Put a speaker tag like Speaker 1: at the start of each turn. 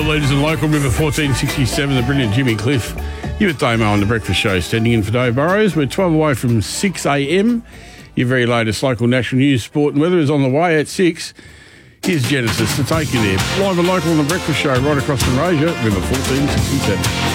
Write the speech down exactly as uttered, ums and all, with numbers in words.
Speaker 1: Your leaders in local River fourteen sixty-seven, the brilliant Jimmy Cliff. You with Damo on The Breakfast Show, standing in for Dave Burrows. We're twelve away from six a.m. Your very latest local national news, sport and weather is on the way at six. Here's Genesis to take you there. Live and local on The Breakfast Show right across from Rosia, River fourteen sixty-seven.